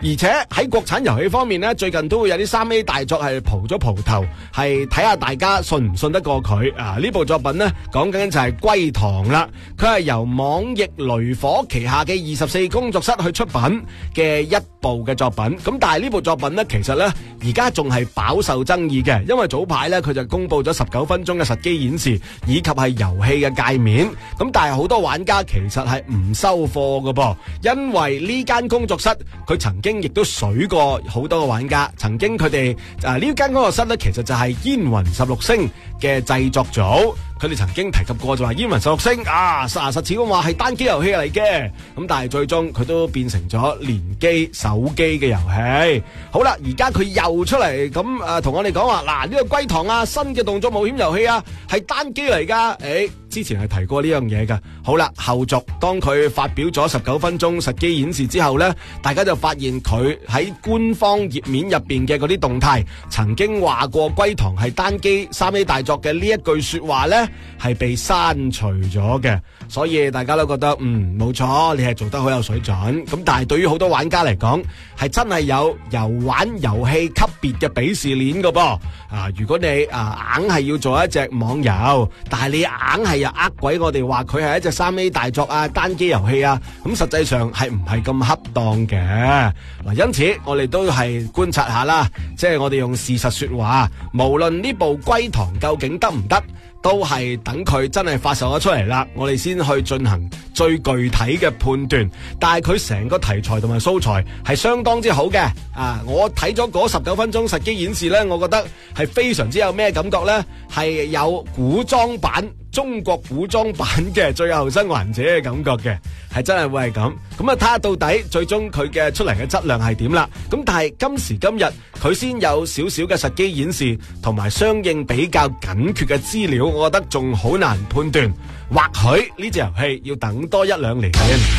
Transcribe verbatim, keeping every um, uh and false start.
而且喺國產遊戲方面呢，最近都會有啲三 A 大作係蒲咗蒲頭，係睇下大家信唔信得過佢啊！呢部作品呢，講緊就係歸堂啦，佢係由網易雷火旗下嘅二十四工作室去出品嘅一部嘅作品。咁但係呢部作品呢，其實呢，而家仲係飽受爭議嘅，因為早排呢，佢就公布咗十九分鐘嘅實機演示，以及係遊戲嘅界面。咁但係好多玩家其實係唔收貨㗎噃，因為呢間工作室佢曾經亦都水過好多個玩家，曾經佢哋啊呢間工作室咧，其實就係煙雲十六星嘅製作組，佢哋曾經提及過就話煙雲十六星啊實實似咁話係單機遊戲嚟嘅，咁但係最終佢都變成咗連機手機嘅遊戲。好啦，而家佢又出嚟咁誒同我哋講話嗱，呢個歸堂啊，新嘅動作冒險遊戲啊係單機嚟噶，誒之前係提過呢樣嘢噶。好啦，後續當佢發表咗十九分鐘實機演示之後呢，大家就發現佢喺官方頁面入邊嘅嗰啲動態，曾經話過歸堂係單機三 A 大作嘅呢一句說話呢，係被刪除咗嘅。所以大家都覺得嗯冇錯，你係做得好有水準。咁但係對於好多玩家嚟講，係真係有遊玩遊戲級別嘅鄙視鏈㗎噃。啊，如果你啊硬係要做一隻網遊，但係你硬係又呃鬼我哋話佢係一隻三 A 大作啊，單機遊戲啊，咁實際上係唔係咁恰當嘅？嗱，因此我哋都係觀察下啦，即係我哋用事實說話，無論呢部歸堂究竟得唔得，都係等佢真係發售咗出嚟啦，我哋先去進行最具體嘅判斷。但係佢成個題材同埋素材係相當之好嘅啊！我睇咗嗰十九分鐘實機演示呢，我覺得係非常之有咩感覺呢？係有古裝版中國古裝版嘅最後生還者嘅感覺嘅，係真係會係咁。咁啊，睇下到底最終佢嘅出嚟嘅質量係點啦。咁但係今時今日佢先有少少嘅實機演示同埋相應比較緊缺嘅資料，我覺得仲好難判斷。或許呢隻遊戲要等多一兩年先。